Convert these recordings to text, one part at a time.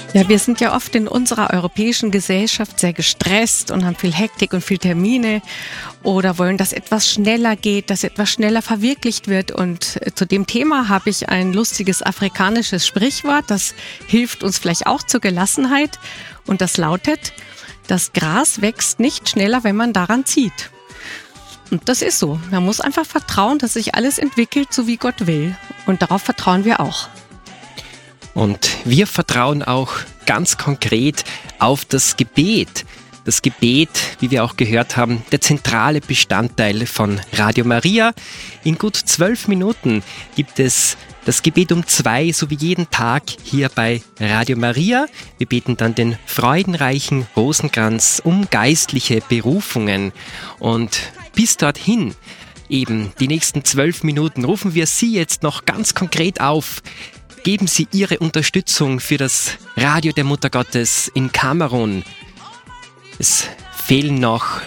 Ja, wir sind ja oft in unserer europäischen Gesellschaft sehr gestresst und haben viel Hektik und viel Termine oder wollen, dass etwas schneller geht, dass etwas schneller verwirklicht wird. Und zu dem Thema habe ich ein lustiges afrikanisches Sprichwort, das hilft uns vielleicht auch zur Gelassenheit. Und das lautet: Das Gras wächst nicht schneller, wenn man daran zieht. Und das ist so. Man muss einfach vertrauen, dass sich alles entwickelt, so wie Gott will. Und darauf vertrauen wir auch. Und wir vertrauen auch ganz konkret auf das Gebet. Das Gebet, wie wir auch gehört haben, der zentrale Bestandteil von Radio Maria. In gut 12 Minuten gibt es das Gebet um 2, so wie jeden Tag hier bei Radio Maria. Wir beten dann den freudenreichen Rosenkranz um geistliche Berufungen. Und bis dorthin, eben die nächsten 12 Minuten, rufen wir Sie jetzt noch ganz konkret auf. Geben Sie Ihre Unterstützung für das Radio der Mutter Gottes in Kamerun. Es fehlen noch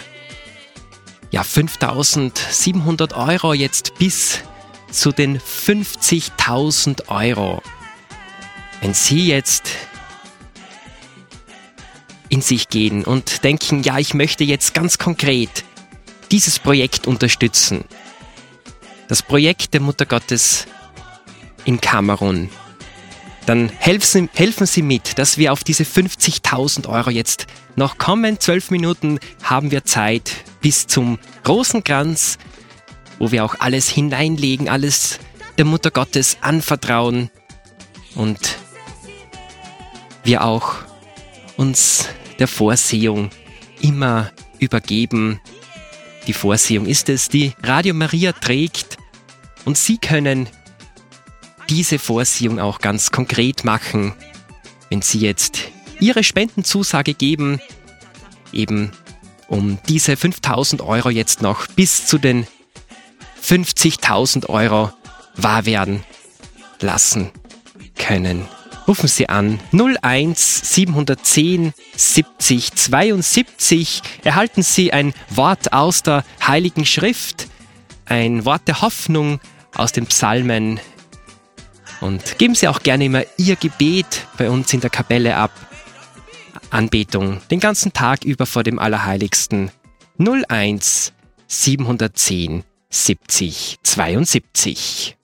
5.700 Euro jetzt bis zu den 50.000 Euro. Wenn Sie jetzt in sich gehen und denken, ja, ich möchte jetzt ganz konkret dieses Projekt unterstützen, das Projekt der Mutter Gottes in Kamerun, dann helfen Sie mit, dass wir auf diese 50.000 Euro jetzt noch kommen. 12 Minuten haben wir Zeit bis zum Rosenkranz, wo wir auch alles hineinlegen, alles der Mutter Gottes anvertrauen und wir auch uns der Vorsehung immer übergeben. Die Vorsehung ist es, die Radio Maria trägt, und Sie können diese Vorsehung auch ganz konkret machen, wenn Sie jetzt Ihre Spendenzusage geben, eben um diese 5.000 Euro jetzt noch bis zu den 50.000 Euro wahr werden lassen können. Rufen Sie an 01 710 70 72. Erhalten Sie ein Wort aus der Heiligen Schrift, ein Wort der Hoffnung aus den Psalmen. Und geben Sie auch gerne immer Ihr Gebet bei uns in der Kapelle ab. Anbetung den ganzen Tag über vor dem Allerheiligsten. 01 710 70 72.